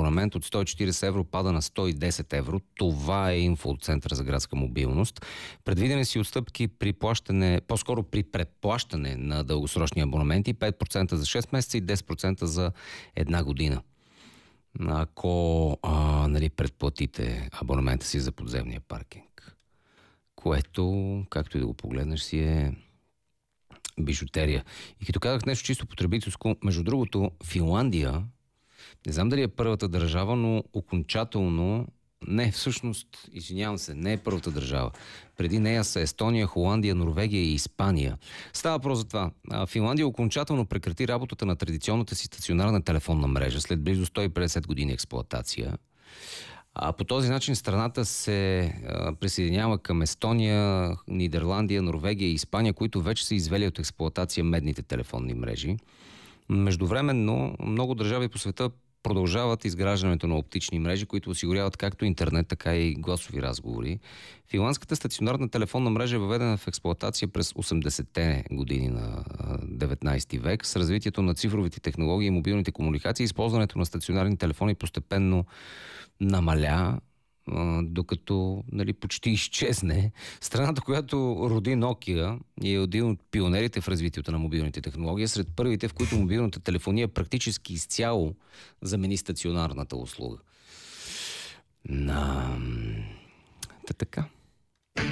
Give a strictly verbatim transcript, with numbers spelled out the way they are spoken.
абонамент от сто и четирийсет евро пада на сто и десет евро. Това е инфо от Центъра за градска мобилност. Предвидени си отстъпки при плащане, по-скоро при предплащане на дългосрочни абонаменти, пет процента за шест месеца и десет процента за една година. Ако а, нали, предплатите абонамента си за подземния паркинг, което, както и да го погледнеш, си е бижутерия. И като казах нещо чисто потребителско, между другото, Финландия, не знам дали е първата държава, но окончателно, не, всъщност, извинявам се, не е първата държава. Преди нея са Естония, Холандия, Норвегия и Испания. Става въпрос за това. Финландия окончателно прекрати работата на традиционната си стационарна телефонна мрежа след близо сто и петдесет години експлоатация. А по този начин страната се а, присъединява към Естония, Нидерландия, Норвегия и Испания, които вече са извели от експлоатация медните телефонни мрежи. Междувременно много държави по света продължават изграждането на оптични мрежи, които осигуряват както интернет, така и гласови разговори. Финландската стационарна телефонна мрежа е въведена в експлоатация през осемдесетте години на деветнайсети век. С развитието на цифровите технологии и мобилните комуникации, използването на стационарни телефони постепенно намаля, докато нали, почти изчезне. Страната, която роди Nokia и е един от пионерите в развитието на мобилните технологии, сред първите, в които мобилната телефония практически изцяло замени стационарната услуга. На... Та така.